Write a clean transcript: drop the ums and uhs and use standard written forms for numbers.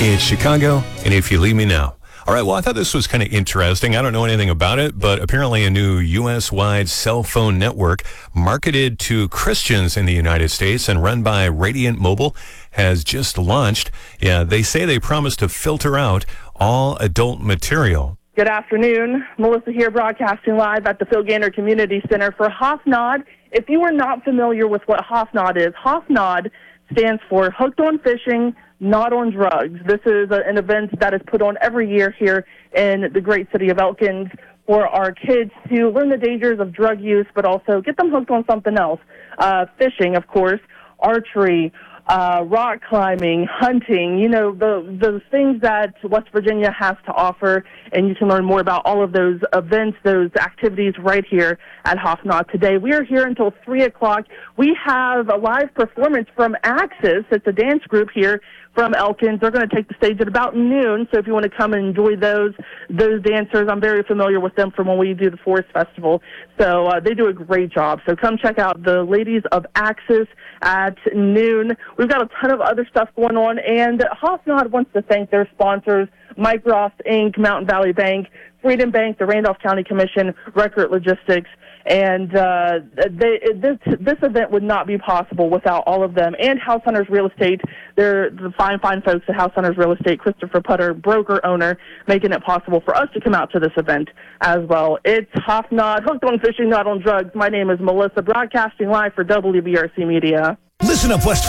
It's Chicago, and If You Leave Me Now. All right, well, I thought this was kind of interesting. I don't know anything about it, but apparently a new U.S.-wide cell phone network marketed to Christians in the United States and run by Radiant Mobile has just launched. Yeah, they say they promise to filter out all adult material. Good afternoon. Melissa here, broadcasting live at the Phil Gaynor Community Center for HOFNOD. If you are not familiar with what HOFNOD is, HOFNOD stands for Hooked on Fishing, Not on Drugs. This is an event that is put on every year here in the great city of Elkins for our kids to learn the dangers of drug use, but also get them hooked on something else. Fishing, of course, archery, rock climbing, hunting, you know, the things that West Virginia has to offer, and you can learn more about all of those events, those activities right here at HOFNOD today. We are here until 3 o'clock. We have a live performance from Axis. It's a dance group here from Elkins. They're going to take the stage at about noon, so if you want to come and enjoy those dancers, I'm very familiar with them from when we do the Forest Festival. So they do a great job. So come check out the ladies of Axis at noon. We've got a ton of other stuff going on, and HOFNOD wants to thank their sponsors, Mike Ross, Inc., Mountain Valley Bank, Freedom Bank, the Randolph County Commission, Record Logistics, and this event would not be possible without all of them. And House Hunters Real Estate, they're the fine folks at House Hunters Real Estate, Christopher Putter, broker owner, making it possible for us to come out to this event as well. It's HOFNOD, Hooked on Fishing, Not on Drugs. My name is Melissa, broadcasting live for WBRC Media. Listen up, West